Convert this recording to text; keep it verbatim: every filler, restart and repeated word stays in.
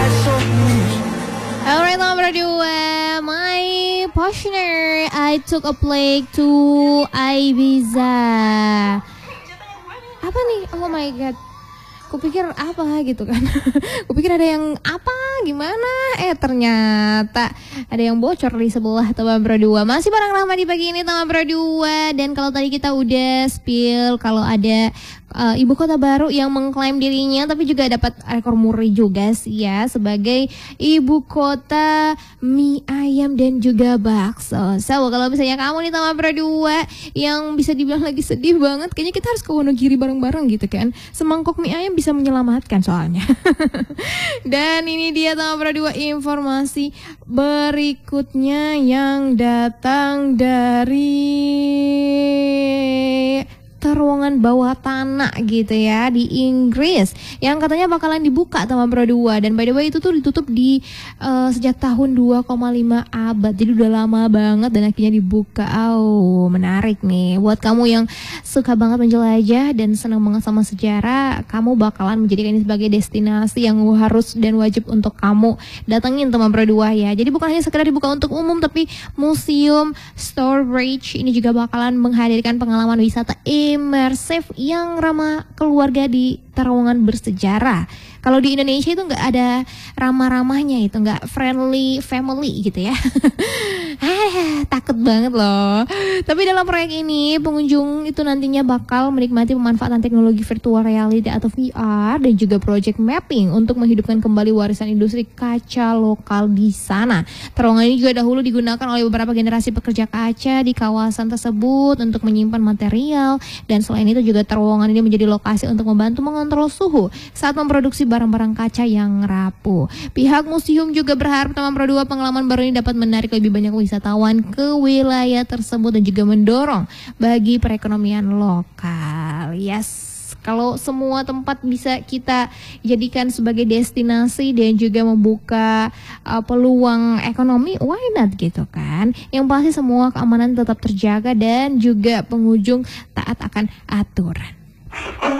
Alright, nomor dua, my partner, I took a plane to Ibiza. Apa nih? Oh my god. Kupikir apa gitu kan. Kupikir ada yang apa gimana. Eh ternyata ada yang bocor di sebelah teman Pro dua. Masih bareng Rahma di pagi ini teman Pro dua. Dan kalau tadi kita udah spill kalau ada uh, ibu kota baru yang mengklaim dirinya, tapi juga dapat rekor muri juga sih ya, sebagai ibu kota mie ayam dan juga bakso. So kalau misalnya kamu nih teman Pro dua yang bisa dibilang lagi sedih banget, kayaknya kita harus ke Wonogiri bareng-bareng gitu kan. Semangkok mie ayam bisa menyelamatkan soalnya. Dan ini dia teman Pro dua informasi berikutnya yang datang dari terowongan bawah tanah gitu ya di Inggris yang katanya bakalan dibuka sama Pro dua. Dan by the way itu tuh ditutup di uh, sejak tahun dua koma lima abad, jadi udah lama banget dan akhirnya dibuka. Oh menarik nih buat kamu yang suka banget menjelajah dan senang banget sama sejarah, kamu bakalan menjadikan ini sebagai destinasi yang harus dan wajib untuk kamu datengin teman Pro dua ya. Jadi bukan hanya sekedar dibuka untuk umum, tapi museum storage ini juga bakalan menghadirkan pengalaman wisata imersif yang ramah keluarga di terowongan bersejarah. Kalau di Indonesia itu nggak ada ramah-ramahnya, itu nggak friendly family gitu ya. ah, takut banget loh. Tapi dalam proyek ini pengunjung itu nantinya bakal menikmati pemanfaatan teknologi virtual reality atau V R dan juga project mapping untuk menghidupkan kembali warisan industri kaca lokal di sana. Terowongan ini juga dahulu digunakan oleh beberapa generasi pekerja kaca di kawasan tersebut untuk menyimpan material, dan selain itu juga terowongan ini menjadi lokasi untuk membantu mengontrol suhu saat memproduksi barang-barang kaca yang rapuh. Pihak museum juga berharap teman Pro dua pengalaman baru ini dapat menarik lebih banyak wisatawan ke wilayah tersebut dan juga mendorong bagi perekonomian lokal. Yes. Kalau semua tempat bisa kita jadikan sebagai destinasi dan juga membuka uh, peluang ekonomi, why not gitu kan? Yang pasti semua keamanan tetap terjaga dan juga pengunjung taat akan aturan.